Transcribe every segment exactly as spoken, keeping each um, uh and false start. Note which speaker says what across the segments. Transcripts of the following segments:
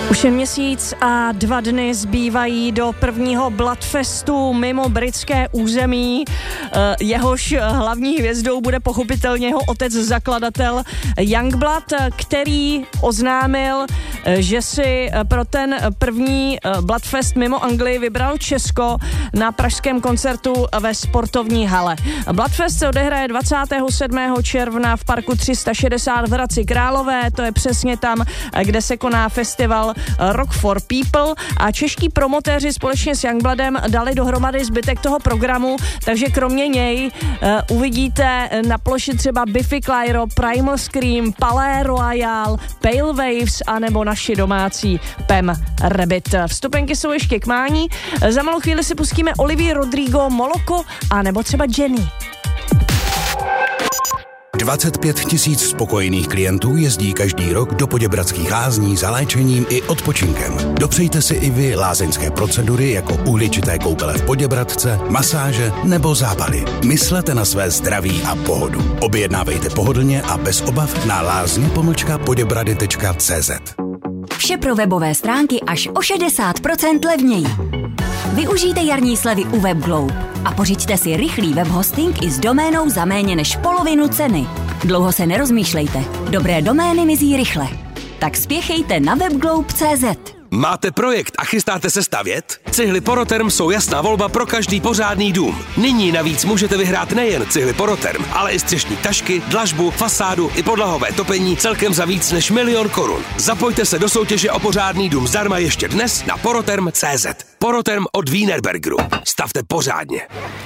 Speaker 1: Už je měsíc a dva dny zbývají do prvního Bloodfestu mimo britské území. Jehož hlavní hvězdou bude pochopitelně jeho otec zakladatel Youngblood, který oznámil, že si pro ten první Bloodfest mimo Anglii vybral Česko na pražském koncertu ve sportovní hale. Bloodfest se odehraje dvacátého sedmého června v parku tři sta šedesát v Hradci Králové, to je přesně tam, kde se koná festival Rock for People, a čeští promotéři společně s Youngbloodem dali dohromady zbytek toho programu, takže kromě něj uh, uvidíte na ploši třeba Biffy Clyro, Primal Scream, Palais Royal, Pale Waves a nebo naši domácí Pam Rabbit. Vstupenky jsou ještě k mání. Za malou chvíli si pustíme Olivia Rodrigo, Moloko a nebo třeba Jenny.
Speaker 2: dvacet pět tisíc spokojených klientů jezdí každý rok do Poděbradských lázní za léčením i odpočinkem. Dopřejte si i vy lázeňské procedury jako uhličité koupele v Poděbradce, masáže nebo zábaly. Myslete na své zdraví a pohodu. Objednávejte pohodlně a bez obav na lázně pomlčka poděbrady tečka cé zet.
Speaker 3: Vše pro webové stránky až o šedesát procent levněji. Využijte jarní slevy u WebGlobe a pořiďte si rychlý webhosting i s doménou za méně než polovinu ceny. Dlouho se nerozmýšlejte, dobré domény mizí rychle. Tak spěchejte na webglobe tečka cé zet.
Speaker 4: Máte projekt a chystáte se stavět? Cihly Poroterm jsou jasná volba pro každý pořádný dům. Nyní navíc můžete vyhrát nejen cihly Poroterm, ale i střešní tašky, dlažbu, fasádu i podlahové topení celkem za víc než milion korun. Zapojte se do soutěže o pořádný dům zdarma ještě dnes na poroterm tečka cé zet. Poroterm od Wienerbergeru. Stavte pořádně.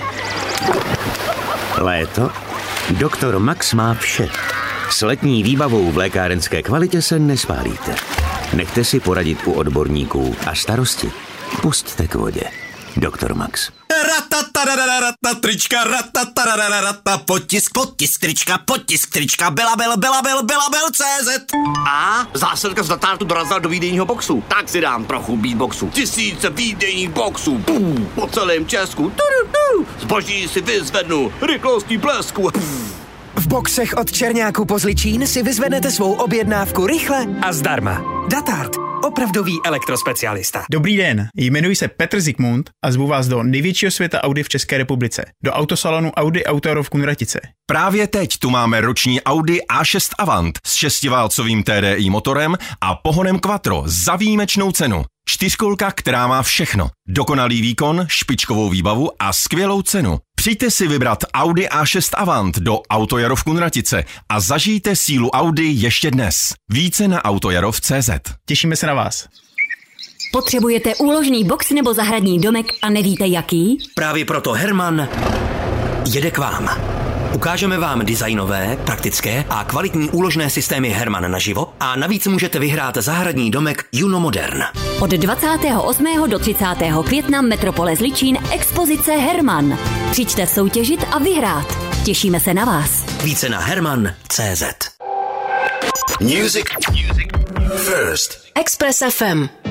Speaker 5: Léto? Doktor Max má vše. S letní výbavou v lékárenské kvalitě se nespálíte. Nechte si poradit u odborníků a starosti pusťte k vodě. Doktor Max.
Speaker 6: Ratatarararata, trička, ratatarararata, potisk, potisk, trička, potisk, trička, Belabel, Belabel, Belabel tečka cé zet.
Speaker 7: A zásilka z Datartu dorazila do výdejního boxu. Tak si dám trochu beatboxu. Tisíce výdejních boxů. Pum, po celém Česku. Zboží si vyzvednu. Rychlostí blesku.
Speaker 8: V boxech od Černáku po Zličín si vyzvednete svou objednávku rychle a zdarma. Datart. Opravdový elektrospecialista.
Speaker 9: Dobrý den, jmenuji se Petr Zikmund a zvu vás do největšího světa Audi v České republice, do autosalonu Audi Auto v Kunratice.
Speaker 10: Právě teď tu máme roční Audi á šest Avant s šestiválcovým T D I motorem a pohonem Quattro za výjimečnou cenu. Čtyřkolka, která má všechno. Dokonalý výkon, špičkovou výbavu a skvělou cenu. Přijďte si vybrat Audi á šest Avant do Autojaro v Kunratice a zažijte sílu Audi ještě dnes. Více na autojarov tečka cé zet.
Speaker 9: Těšíme se na vás.
Speaker 3: Potřebujete úložný box nebo zahradní domek a nevíte jaký?
Speaker 8: Právě proto Herman jede k vám. Ukážeme vám designové, praktické a kvalitní úložné systémy Herman naživo a navíc můžete vyhrát zahradní domek Juno Modern.
Speaker 3: Od dvacátého osmého do třicátého května Metropole Zličín expozice Herman. Přijďte soutěžit a vyhrát. Těšíme se na vás.
Speaker 8: Více na herman tečka cé zet.
Speaker 2: Music. Music. First.
Speaker 3: Express ef em.